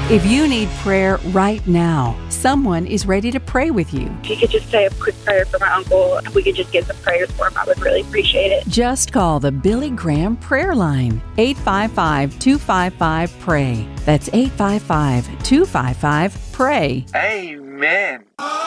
If you need prayer right now, someone is ready to pray with you. If you could just say a quick prayer for my uncle, if we could just get some prayers for him, I would really appreciate it. Just call the Billy Graham Prayer Line, 855-255-PRAY. That's 855-255-PRAY. Amen.